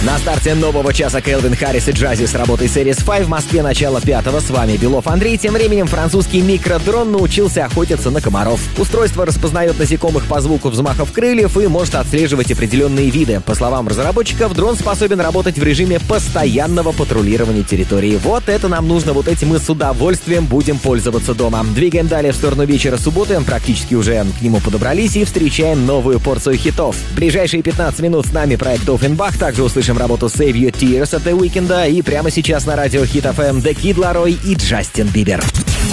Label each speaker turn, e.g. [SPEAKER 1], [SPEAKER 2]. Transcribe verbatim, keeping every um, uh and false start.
[SPEAKER 1] На старте нового часа Кэлвин Харрис и Джази с работой Series пять в Москве начало пятого. С вами Белов Андрей. Тем временем французский микродрон научился охотиться на комаров. Устройство распознает насекомых по звуку взмахов крыльев и может отслеживать определенные виды. По словам разработчиков, дрон способен работать в режиме постоянного патрулирования территории. Вот это нам нужно, вот этим мы с удовольствием будем пользоваться дома. Двигаем далее в сторону вечера субботы. Практически уже к нему подобрались и встречаем новую порцию хитов. В ближайшие пятнадцать минут с нами проект Offenbach. Также услышим работу Save Your Tears от The Weeknd. И прямо сейчас на радио Hit эф эм The Kid Laroi и Джастин Бибер.